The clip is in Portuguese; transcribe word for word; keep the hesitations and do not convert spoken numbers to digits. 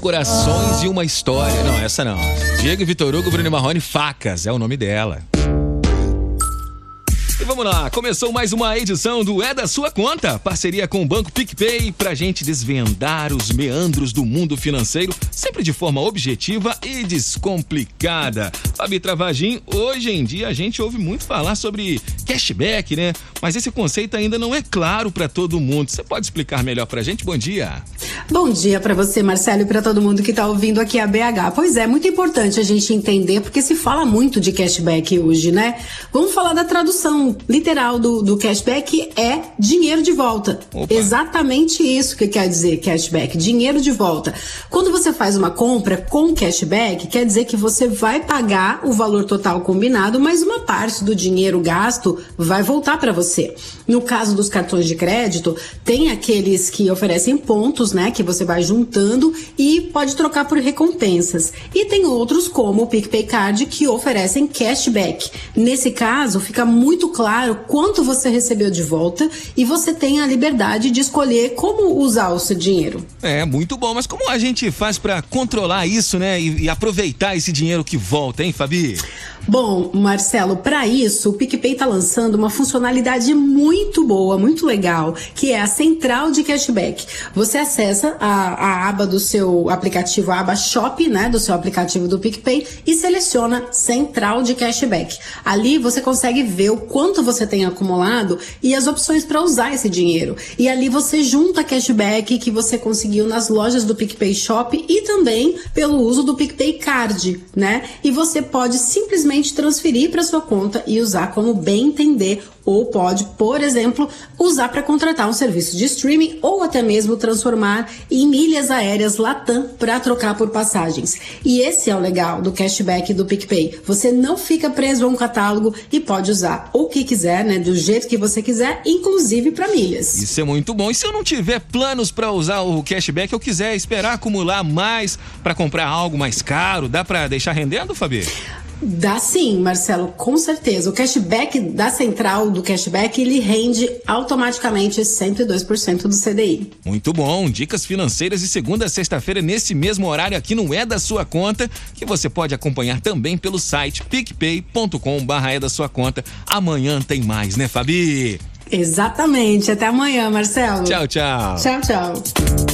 Corações e uma história. Não, essa não. Diego Vitor Hugo, Bruno Marrone, Facas é o nome dela. E vamos lá, começou mais uma edição do É da Sua Conta, parceria com o Banco PicPay, pra gente desvendar os meandros do mundo financeiro, sempre de forma objetiva e descomplicada. Fabi Travagin, hoje em dia a gente ouve muito falar sobre cashback, né? Mas esse conceito ainda não é claro pra todo mundo. Você pode explicar melhor pra gente? Bom dia. Bom dia pra você, Marcelo, e pra todo mundo que tá ouvindo aqui a B H. Pois é, muito importante a gente entender, porque se fala muito de cashback hoje, né? Vamos falar da tradução literal do, do cashback, é dinheiro de volta. Opa. Exatamente isso que quer dizer cashback, dinheiro de volta. Quando você faz uma compra com cashback, quer dizer que você vai pagar o valor total combinado, mas uma parte do dinheiro gasto vai voltar para você. No caso dos cartões de crédito, tem aqueles que oferecem pontos, né, que você vai juntando e pode trocar por recompensas. E tem outros, como o PicPay Card, que oferecem cashback. Nesse caso, fica muito claro Claro, quanto você recebeu de volta e você tem a liberdade de escolher como usar o seu dinheiro. É, muito bom, mas como a gente faz para controlar isso, né, e, e aproveitar esse dinheiro que volta, hein, Fabi? Bom, Marcelo, para isso o PicPay está lançando uma funcionalidade muito boa, muito legal, que é a central de cashback. Você acessa a, a aba do seu aplicativo, a aba Shop, né, do seu aplicativo do PicPay e seleciona central de cashback. Ali você consegue ver o quanto você tem acumulado e as opções para usar esse dinheiro. E ali você junta cashback que você conseguiu nas lojas do PicPay Shop e também pelo uso do PicPay Card, né? E você pode simplesmente transferir para sua conta e usar como bem entender, ou pode, por exemplo, usar para contratar um serviço de streaming ou até mesmo transformar em milhas aéreas Latam para trocar por passagens. E esse é o legal do cashback do PicPay. Você não fica preso a um catálogo e pode usar o que quiser, né, do jeito que você quiser, inclusive para milhas. Isso é muito bom. E se eu não tiver planos para usar o cashback, eu quiser esperar acumular mais para comprar algo mais caro, dá para deixar rendendo, Fabi? Dá sim, Marcelo, com certeza. O cashback da central do cashback, ele rende automaticamente cento e dois por cento do C D I. Muito bom. Dicas financeiras de segunda a sexta-feira nesse mesmo horário aqui no É da Sua Conta, que você pode acompanhar também pelo site picpay ponto com barra é da sua conta. Amanhã tem mais, né, Fabi? Exatamente. Até amanhã, Marcelo. Tchau, tchau. Tchau, tchau.